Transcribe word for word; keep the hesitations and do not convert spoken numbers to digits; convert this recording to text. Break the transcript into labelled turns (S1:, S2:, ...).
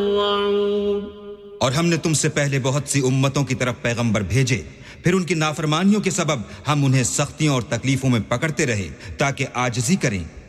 S1: और हमने तुमसे पहले बहुत सी उम्मतों की तरफ पैगंबर भेजे, फिर उनकी नाफरमानियों के सबब हम उन्हें सख्तियों और तकलीफों में पकड़ते रहे ताकि आजिज़ी करें